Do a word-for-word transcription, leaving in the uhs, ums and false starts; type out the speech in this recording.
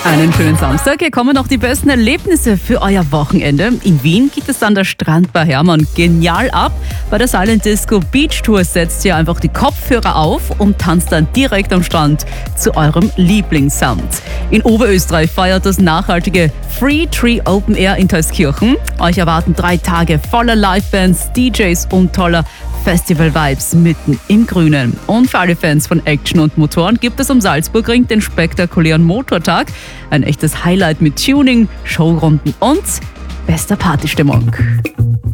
Einen schönen Samstag. Hier kommen noch die besten Erlebnisse für euer Wochenende. In Wien gibt es dann der Strandbar Hermann genial ab. Bei der Silent Disco Beach Tour setzt ihr einfach die Kopfhörer auf und tanzt dann direkt am Strand zu eurem Lieblingssound. In Oberösterreich feiert das nachhaltige Free Tree Open Air in Thalskirchen. Euch erwarten drei Tage voller Livebands, D Js und toller Festival-Vibes mitten im Grünen. Und für alle Fans von Action und Motoren gibt es am Salzburgring den spektakulären Motortag. Ein echtes Highlight mit Tuning, Showrunden und bester Partystimmung.